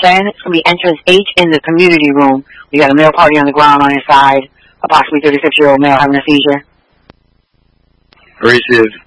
saying? It's going to be entrance H in the community room. We got a male party on the ground on his side. Approximately 36-year-old male having a seizure. Appreciate it.